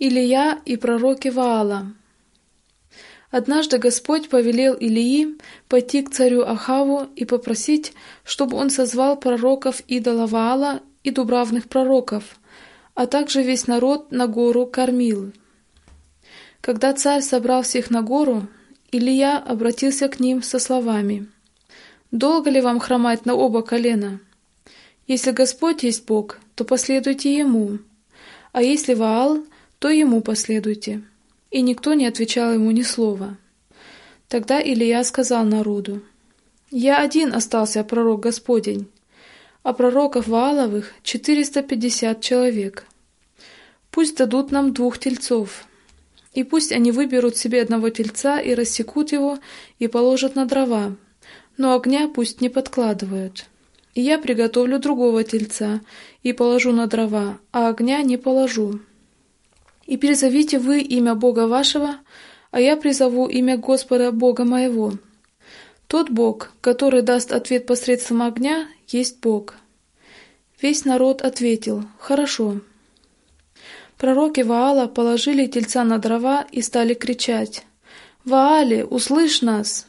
Илия и пророки Ваала. Однажды Господь повелел Илии пойти к царю Ахаву и попросить, чтобы он созвал пророков идола Ваала и дубравных пророков, а также весь народ на гору Кармил. Когда царь собрал всех на гору, Илия обратился к ним со словами: «Долго ли вам хромать на оба колена? Если Господь есть Бог, то последуйте Ему, а если Ваал, то Ему последуйте». И никто не отвечал ему ни слова. Тогда Илия сказал народу: «Я один остался пророк Господень, а пророков Вааловых 450 человек. Пусть дадут нам 2 тельцов, и пусть они выберут себе одного тельца и рассекут его, и положат на дрова, но огня пусть не подкладывают. И я приготовлю другого тельца, и положу на дрова, а огня не положу. И призовите вы имя Бога вашего, а я призову имя Господа Бога моего. Тот Бог, который даст ответ посредством огня, есть Бог». Весь народ ответил: «Хорошо». Пророки Ваала положили тельца на дрова и стали кричать: «Ваале, услышь нас!»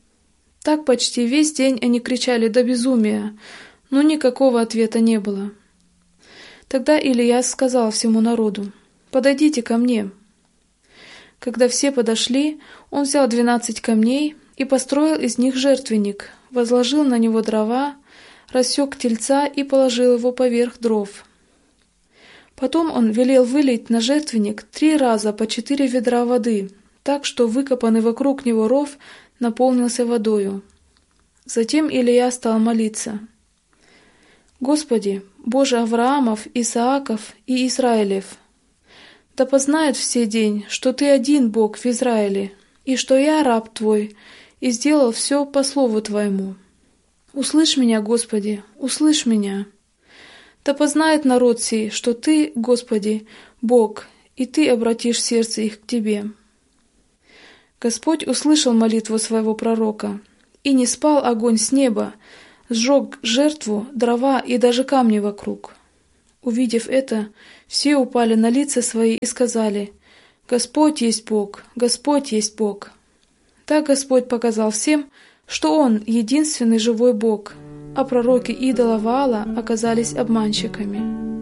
Так почти весь день они кричали до безумия, но никакого ответа не было. Тогда Илия сказал всему народу: «Подойдите ко мне». Когда все подошли, он взял 12 камней и построил из них жертвенник, возложил на него дрова, рассек тельца и положил его поверх дров. Потом он велел вылить на жертвенник 3 раза по 4 ведра воды, так что выкопанный вокруг него ров наполнился водою. Затем Илия стал молиться: «Господи, Боже Авраамов, Исааков и Израилев, да познают все день, что Ты один Бог в Израиле, и что я раб Твой, и сделал все по слову Твоему. Услышь меня, Господи, услышь меня. Да познает народ сей, что Ты, Господи, Бог, и Ты обратишь сердце их к Тебе». Господь услышал молитву своего пророка, и не спал огонь с неба, сжег жертву, дрова и даже камни вокруг. Увидев это, все упали на лица свои и сказали: «Господь есть Бог, Господь есть Бог». Так Господь показал всем, что Он единственный живой Бог, а пророки идола Ваала оказались обманщиками.